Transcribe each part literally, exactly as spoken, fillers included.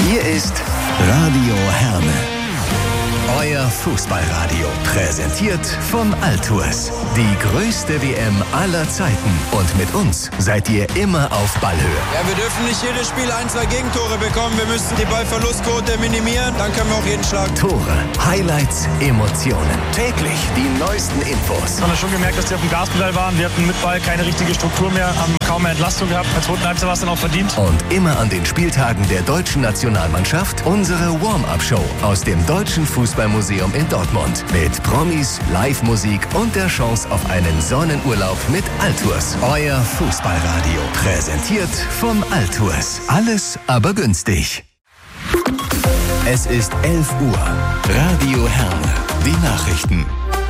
Hier ist Radio Herne. Euer Fußballradio. Präsentiert von Altours. Die größte W M aller Zeiten. Und mit uns seid ihr immer auf Ballhöhe. Ja, wir dürfen nicht jedes Spiel ein, zwei Gegentore bekommen. Wir müssen die Ballverlustquote minimieren. Dann können wir auch jeden schlagen. Tore, Highlights, Emotionen. Täglich die neuesten Infos. Man hat schon gemerkt, dass die auf dem Gaspedal waren. Wir hatten mit Ball keine richtige Struktur mehr, haben kaum mehr Entlastung gehabt. Als zweiten Halbzeit war es dann auch verdient. Und immer an den Spieltagen der deutschen Nationalmannschaft unsere Warm-Up-Show aus dem Deutschen Fußballmuseum in Dortmund. Mit Promis, Live-Musik und der Chance auf einen Sonnenurlaub mit Altours. Euer Fußballradio. Präsentiert von Altours. Alles aber günstig. Es ist elf Uhr. Radio Herne. Die Nachrichten.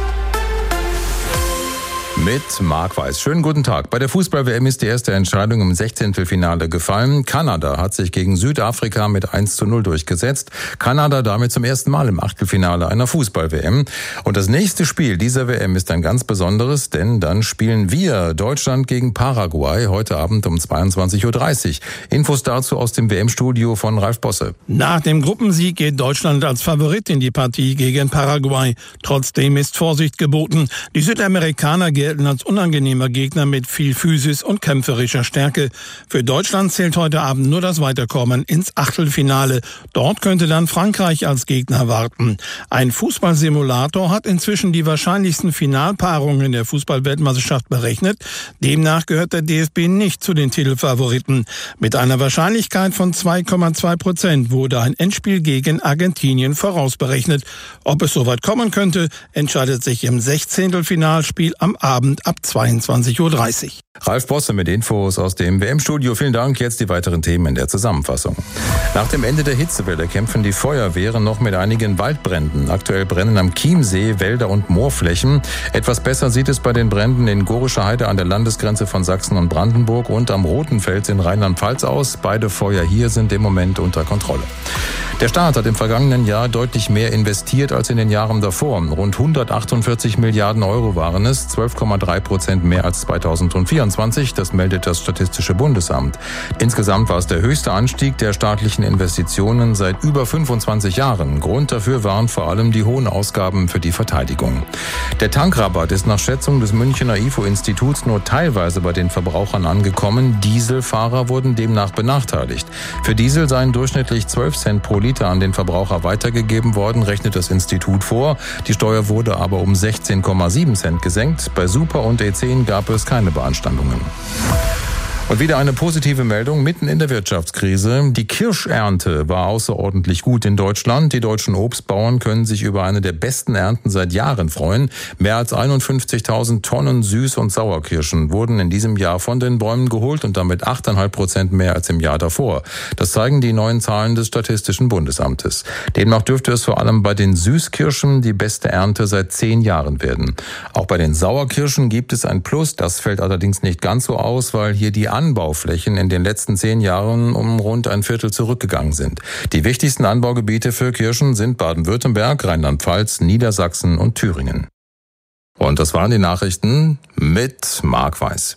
Mit Marc Weiß. Schönen guten Tag. Bei der Fußball-W M ist die erste Entscheidung im Sechzehntelfinale gefallen. Kanada hat sich gegen Südafrika mit eins zu null durchgesetzt. Kanada damit zum ersten Mal im Achtelfinale einer Fußball-W M. Und das nächste Spiel dieser W M ist ein ganz besonderes, denn dann spielen wir Deutschland gegen Paraguay heute Abend um zweiundzwanzig Uhr dreißig. Infos dazu aus dem W M-Studio von Ralf Bosse. Nach dem Gruppensieg geht Deutschland als Favorit in die Partie gegen Paraguay. Trotzdem ist Vorsicht geboten. Die Südamerikaner gelten als unangenehmer Gegner mit viel Physis und kämpferischer Stärke. Für Deutschland zählt heute Abend nur das Weiterkommen ins Achtelfinale. Dort könnte dann Frankreich als Gegner warten. Ein Fußballsimulator hat inzwischen die wahrscheinlichsten Finalpaarungen der Fußball-Weltmeisterschaft berechnet. Demnach gehört der D F B nicht zu den Titelfavoriten. Mit einer Wahrscheinlichkeit von zwei Komma zwei Prozent wurde ein Endspiel gegen Argentinien vorausberechnet. Ob es soweit kommen könnte, entscheidet sich im Sechzehntelfinalspiel am Abend ab zweiundzwanzig Uhr dreißig. Ralf Bosse mit Infos aus dem W M-Studio. Vielen Dank. Jetzt die weiteren Themen in der Zusammenfassung. Nach dem Ende der Hitzewelle kämpfen die Feuerwehren noch mit einigen Waldbränden. Aktuell brennen am Chiemsee Wälder und Moorflächen. Etwas besser sieht es bei den Bränden in Gorischer Heide an der Landesgrenze von Sachsen und Brandenburg und am Rotenfels in Rheinland-Pfalz aus. Beide Feuer hier sind im Moment unter Kontrolle. Der Staat hat im vergangenen Jahr deutlich mehr investiert als in den Jahren davor. Rund hundertachtundvierzig Milliarden Euro waren es, zwölf Komma drei Prozent mehr als zweitausendvierundzwanzig. Das meldet das Statistische Bundesamt. Insgesamt war es der höchste Anstieg der staatlichen Investitionen seit über fünfundzwanzig Jahren. Grund dafür waren vor allem die hohen Ausgaben für die Verteidigung. Der Tankrabatt ist nach Schätzung des Münchener I F O-Instituts nur teilweise bei den Verbrauchern angekommen. Dieselfahrer wurden demnach benachteiligt. Für Diesel seien durchschnittlich zwölf Cent pro Liter an den Verbraucher weitergegeben worden, rechnet das Institut vor. Die Steuer wurde aber um sechzehn Komma sieben Cent gesenkt. Bei Super und E zehn gab es keine Beanstandungen. Und wieder eine positive Meldung mitten in der Wirtschaftskrise. Die Kirschernte war außerordentlich gut in Deutschland. Die deutschen Obstbauern können sich über eine der besten Ernten seit Jahren freuen. Mehr als einundfünfzigtausend Tonnen Süß- und Sauerkirschen wurden in diesem Jahr von den Bäumen geholt und damit acht Komma fünf Prozent mehr als im Jahr davor. Das zeigen die neuen Zahlen des Statistischen Bundesamtes. Demnach dürfte es vor allem bei den Süßkirschen die beste Ernte seit zehn Jahren werden. Auch bei den Sauerkirschen gibt es ein Plus. Das fällt allerdings nicht ganz so aus, weil hier die Anbauflächen in den letzten zehn Jahren um rund ein Viertel zurückgegangen sind. Die wichtigsten Anbaugebiete für Kirschen sind Baden-Württemberg, Rheinland-Pfalz, Niedersachsen und Thüringen. Und das waren die Nachrichten mit Marc Weiß.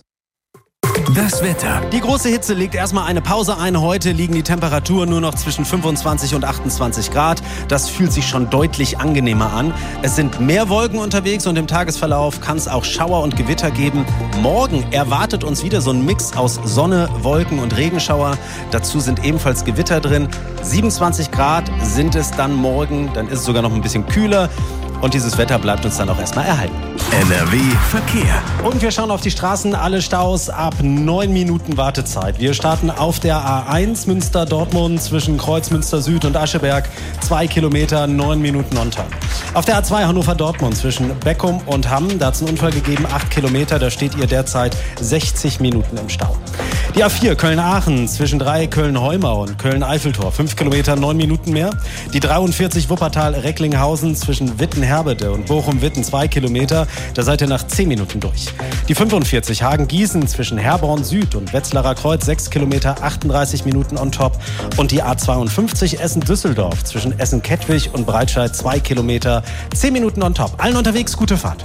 Das Wetter. Die große Hitze legt erstmal eine Pause ein. Heute liegen die Temperaturen nur noch zwischen fünfundzwanzig und achtundzwanzig Grad. Das fühlt sich schon deutlich angenehmer an. Es sind mehr Wolken unterwegs und im Tagesverlauf kann es auch Schauer und Gewitter geben. Morgen erwartet uns wieder so ein Mix aus Sonne, Wolken und Regenschauer. Dazu sind ebenfalls Gewitter drin. siebenundzwanzig Grad sind es dann morgen. Dann ist es sogar noch ein bisschen kühler. Und dieses Wetter bleibt uns dann auch erstmal erhalten. N R W Verkehr. Und wir schauen auf die Straßen, alle Staus ab neun Minuten Wartezeit. Wir starten auf der A eins Münster-Dortmund zwischen Kreuzmünster Süd und Ascheberg. Zwei Kilometer, neun Minuten on time. Auf der A zwei Hannover-Dortmund zwischen Beckum und Hamm, da hat es einen Unfall gegeben, acht Kilometer, da steht ihr derzeit sechzig Minuten im Stau. Die A vier Köln-Aachen zwischen drei Köln-Heumau und Köln-Eiffeltor, fünf Kilometer, neun Minuten mehr. Die dreiundvierzig Wuppertal-Recklinghausen zwischen Witten-Herbede und Bochum-Witten, zwei Kilometer, da seid ihr nach zehn Minuten durch. Die fünfundvierzig Hagen-Gießen zwischen Herborn Süd und Wetzlarer Kreuz, sechs Kilometer, achtunddreißig Minuten on top. Und die A zweiundfünfzig Essen-Düsseldorf zwischen Essen-Kettwig und Breitscheid, zwei Kilometer, zehn Minuten on top. Allen unterwegs, gute Fahrt.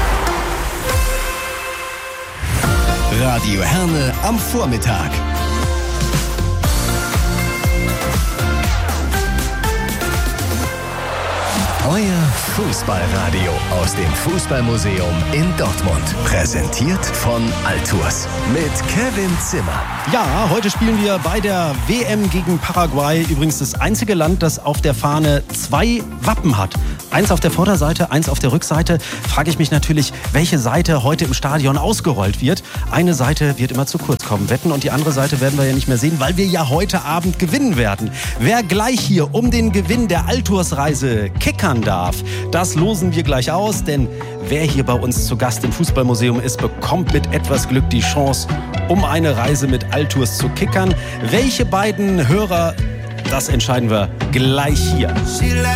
Radio Herne am Vormittag. Fußballradio aus dem Fußballmuseum in Dortmund. Präsentiert von Altours mit Kevin Zimmer. Ja, heute spielen wir bei der W M gegen Paraguay. Übrigens das einzige Land, das auf der Fahne zwei Wappen hat. Eins auf der Vorderseite, eins auf der Rückseite. Frage ich mich natürlich, welche Seite heute im Stadion ausgerollt wird. Eine Seite wird immer zu kurz kommen, wetten, und die andere Seite werden wir ja nicht mehr sehen, weil wir ja heute Abend gewinnen werden. Wer gleich hier um den Gewinn der Altours-Reise kickern darf, das losen wir gleich aus, denn wer hier bei uns zu Gast im Fußballmuseum ist, bekommt mit etwas Glück die Chance, um eine Reise mit Altours zu kickern. Welche beiden Hörer, das entscheiden wir gleich hier.